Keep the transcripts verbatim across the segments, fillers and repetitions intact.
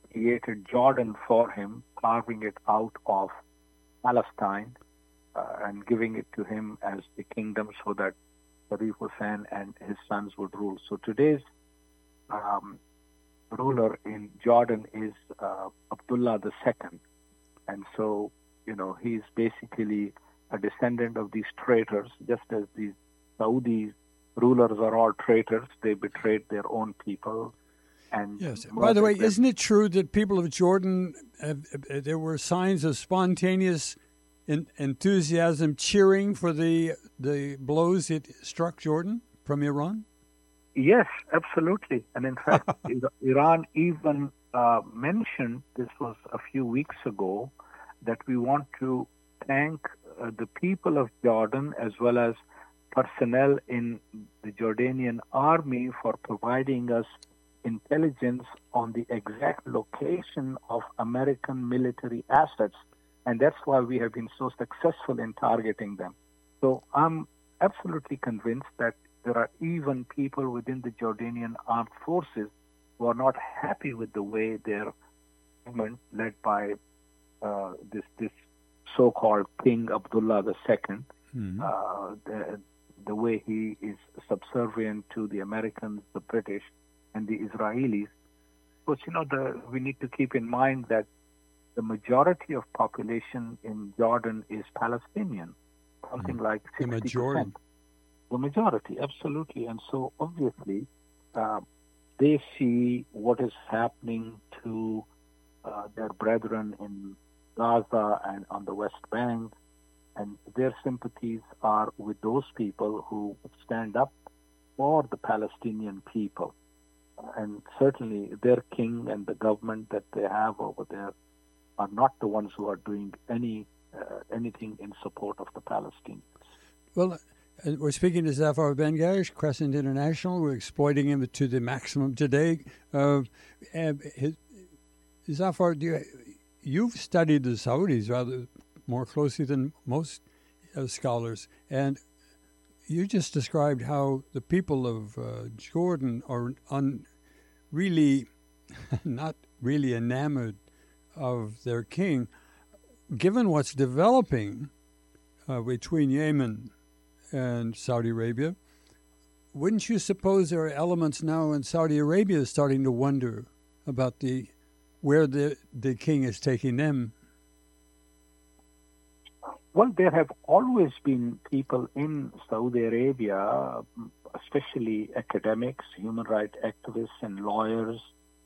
created Jordan for him, carving it out of Palestine uh, and giving it to him as the kingdom so that Sharif Hussain and his sons would rule. So today's um, ruler in Jordan is uh, Abdullah the Second. And so, you know, he's basically a descendant of these traitors, just as these Saudi rulers are all traitors. They betrayed their own people. And yes. By the way, them. Isn't it true that people of Jordan, uh, uh, there were signs of spontaneous in, enthusiasm cheering for the the blows it struck Jordan from Iran? Yes, absolutely. And in fact, Iran even uh, mentioned, this was a few weeks ago, that we want to thank uh, the people of Jordan as well as personnel in the Jordanian army for providing us intelligence on the exact location of American military assets. And that's why we have been so successful in targeting them. So I'm absolutely convinced that there are even people within the Jordanian armed forces who are not happy with the way their government, led by uh, this this so-called King Abdullah the Second, mm-hmm. uh, the, the way he is subservient to the Americans, the British, and the Israelis. But, you know, the, we need to keep in mind that the majority of population in Jordan is Palestinian, something mm-hmm. like sixty percent. The majority. The majority, absolutely. And so, obviously, uh, they see what is happening to uh, their brethren in Gaza and on the West Bank, and their sympathies are with those people who stand up for the Palestinian people. And certainly their king and the government that they have over there are not the ones who are doing any uh, anything in support of the Palestinians. Well, uh, we're speaking to Zafar Ben-Garish, Crescent International. We're exploiting him to the maximum today. Uh, his, Zafar, do you, you've studied the Saudis rather more closely than most uh, scholars, and you just described how the people of uh, Jordan are un, really not really enamored of their king. Given what's developing uh, between Yemen and Saudi Arabia, wouldn't you suppose there are elements now in Saudi Arabia starting to wonder about the where the, the king is taking them? Well, there have always been people in Saudi Arabia, especially academics, human rights activists, and lawyers,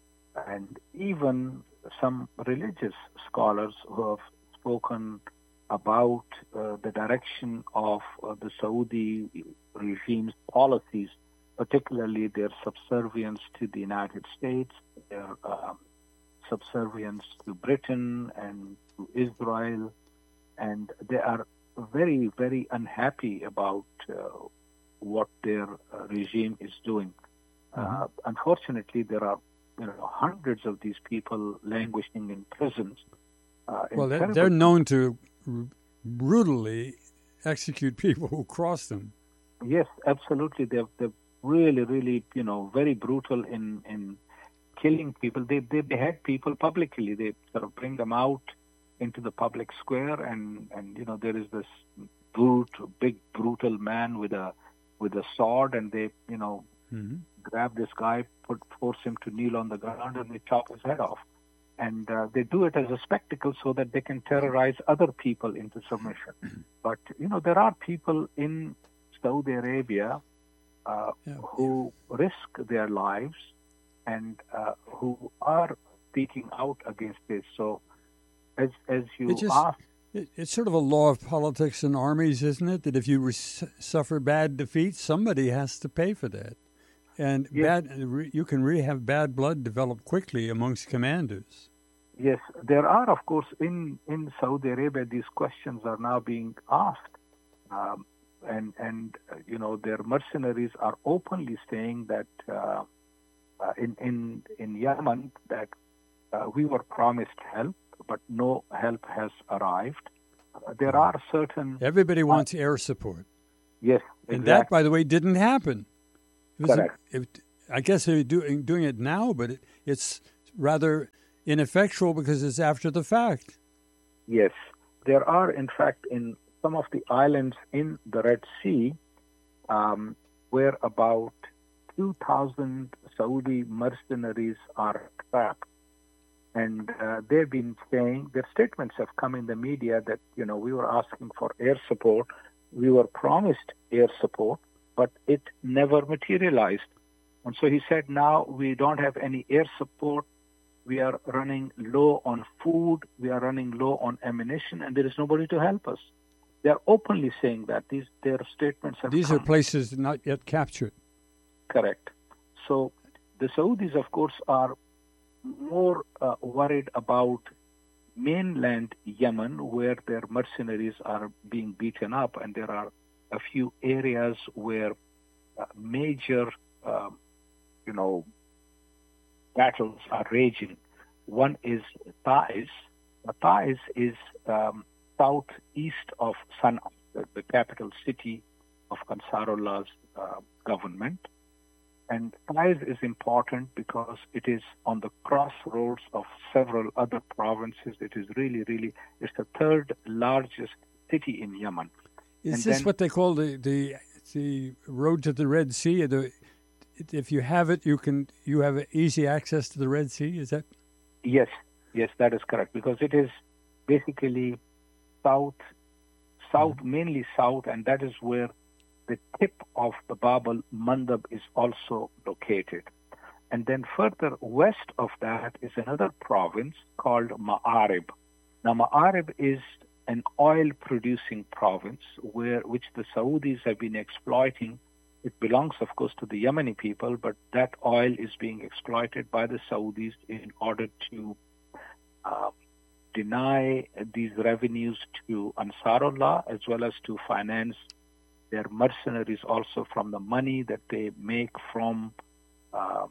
and even some religious scholars who have spoken about uh, the direction of uh, the Saudi regime's policies, particularly their subservience to the United States, their um, subservience to Britain and to Israel. And they are very, very unhappy about uh, what their uh, regime is doing. Mm-hmm. Uh, unfortunately, there are you know hundreds of these people languishing in prisons. Uh, in well, they're, they're known to r- brutally execute people who cross them. Yes, absolutely. They're, they're really, really, you know, very brutal in, in killing people. They, they behead people publicly. They sort of bring them out into the public square, and, and you know there is this brute, big brutal man with a with a sword, and they you know mm-hmm. grab this guy, put force him to kneel on the ground, and they chop his head off. And uh, they do it as a spectacle so that they can terrorize other people into submission. Mm-hmm. But you know there are people in Saudi Arabia uh, yeah. who risk their lives and uh, who are speaking out against this. So. As as you it just, asked, it, it's sort of a law of politics and armies, isn't it? That if you re- suffer bad defeats, somebody has to pay for that, and yes. bad you can really have bad blood develop quickly amongst commanders. Yes, there are, of course, in, in Saudi Arabia, these questions are now being asked, um, and and uh, you know their mercenaries are openly saying that uh, uh, in in in Yemen that uh, we were promised help, but no help has arrived. Uh, there are certain... Everybody wants uh, air support. Yes, exactly. And that, by the way, didn't happen. It was Correct. A, it, I guess they're doing, doing it now, but it, it's rather ineffectual because it's after the fact. Yes. There are, in fact, in some of the islands in the Red Sea, um, where about two thousand Saudi mercenaries are trapped. And uh, they've been saying, their statements have come in the media that, you know, we were asking for air support. We were promised air support, but it never materialized. And so he said, now we don't have any air support. We are running low on food. We are running low on ammunition, and there is nobody to help us. They are openly saying that. These their statements have These come. are places not yet captured. Correct. So the Saudis, of course, are more uh, worried about mainland Yemen, where their mercenaries are being beaten up, and there are a few areas where uh, major, uh, you know, battles are raging. One is Taiz. Taiz is um, southeast of Sana'a, the, the capital city of Ansarullah's uh, government. And Taiz is important because it is on the crossroads of several other provinces. It is really, really, it's the third largest city in Yemen. Is And this then- what they call the, the the road to the Red Sea? The, if you have it, you can you have easy access to the Red Sea. Is that? Yes, yes, that is correct, because it is basically south, south, Mm-hmm. mainly south, and that is where the tip of the Bab al-Mandab is also located. And then further west of that is another province called Ma'arib. Now, Ma'arib is an oil-producing province where which the Saudis have been exploiting. It belongs, of course, to the Yemeni people, but that oil is being exploited by the Saudis in order to uh, deny these revenues to Ansarullah, as well as to finance their mercenaries also from the money that they make from uh,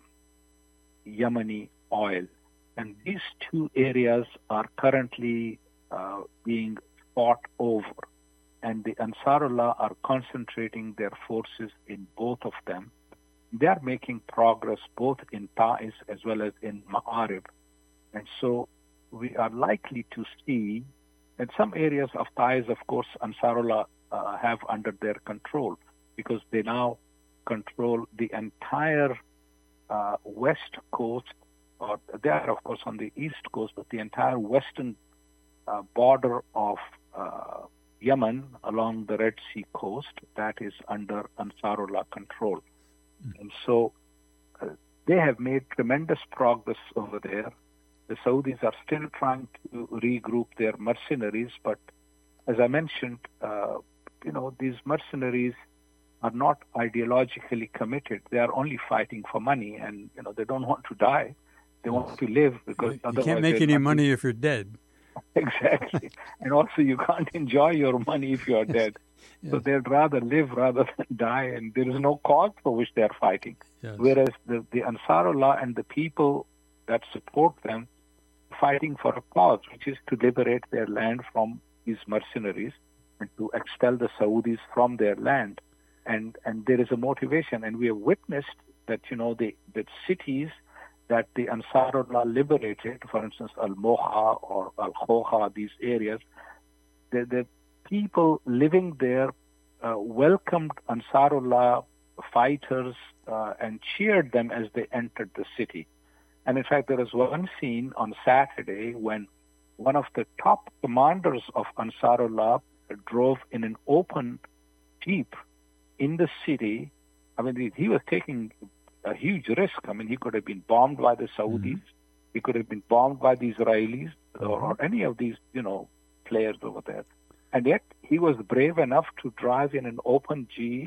Yemeni oil. And these two areas are currently uh, being fought over. And the Ansarullah are concentrating their forces in both of them. They are making progress both in Taiz as well as in Ma'arib. And so we are likely to see, in some areas of Taiz, of course, Ansarullah uh, have under their control, because they now control the entire uh, west coast, or they are, of course, on the east coast, but the entire western uh, border of uh, Yemen along the Red Sea coast, that is under Ansarullah control. Mm-hmm. And so uh, they have made tremendous progress over there. The Saudis are still trying to regroup their mercenaries, but as I mentioned, uh, you know, these mercenaries are not ideologically committed. They are only fighting for money, and, you know, they don't want to die. They want to live, because you otherwise can't make any money if you're dead. Exactly. And also you can't enjoy your money if you are dead. Yes. So they'd rather live rather than die, and there is no cause for which they are fighting. Yes. Whereas the, the Ansarullah and the people that support them fighting for a cause, which is to liberate their land from these mercenaries and to expel the Saudis from their land. And and there is a motivation, and we have witnessed that, you know, the, the cities that the Ansarullah liberated, for instance, Al-Moha or Al-Khoha, these areas, the, the people living there uh, welcomed Ansarullah fighters uh, and cheered them as they entered the city. And in fact, there was one scene on Saturday when one of the top commanders of Ansarullah drove in an open jeep in the city. I mean, he was taking a huge risk. I mean, he could have been bombed by the Saudis. Mm-hmm. He could have been bombed by the Israelis mm-hmm. or, or any of these, you know, players over there. And yet he was brave enough to drive in an open jeep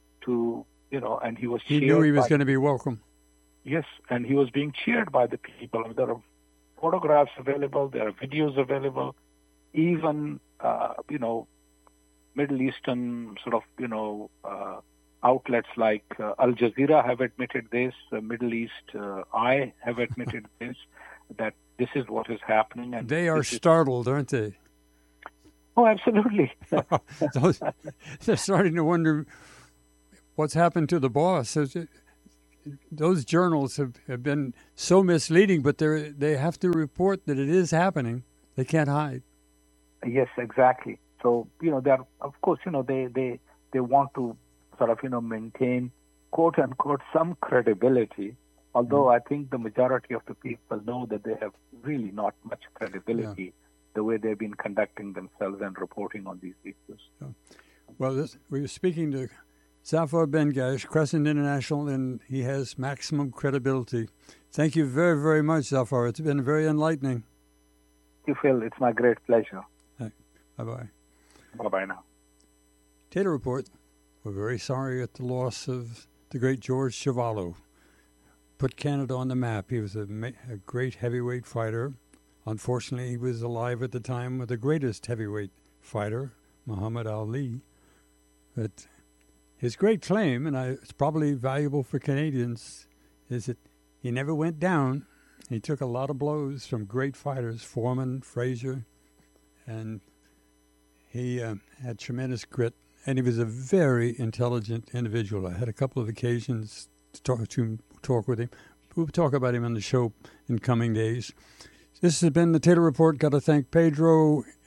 to, you know, and he was He cheered knew he was by, going to be welcome. Yes, and he was being cheered by the people. I mean, there are photographs available. There are videos available. Even, uh, you know, Middle Eastern sort of, you know, uh, outlets like uh, Al Jazeera have admitted this, uh, Middle East uh, Eye have admitted this, that this is what is happening. And they are is... startled, aren't they? Oh, absolutely. They're starting to wonder what's happened to the boss. Is, it, those journals have, have been so misleading, but they they have to report that it is happening. They can't hide. Yes, exactly. So, you know, they're, of course, you know, they, they, they want to sort of, you know, maintain, quote unquote, some credibility. Although mm. I think the majority of the people know that they have really not much credibility yeah. the way they've been conducting themselves and reporting on these issues. Yeah. Well, this, we were speaking to Zafar Bengash, Crescent International, and he has maximum credibility. Thank you very, very much, Zafar. It's been very enlightening. Thank you, Phil. It's my great pleasure. Hey, bye-bye. Bye-bye now. Taylor Report. We're very sorry at the loss of the great George Chuvalo. Put Canada on the map. He was a, a great heavyweight fighter. Unfortunately, he was alive at the time with the greatest heavyweight fighter, Muhammad Ali. But his great claim, and I, it's probably valuable for Canadians, is that he never went down. He took a lot of blows from great fighters, Foreman, Frazier, and he uh, had tremendous grit. And he was a very intelligent individual. I had a couple of occasions to talk to him, talk with him. We'll talk about him on the show in coming days. This has been the Taylor Report. Got to thank Pedro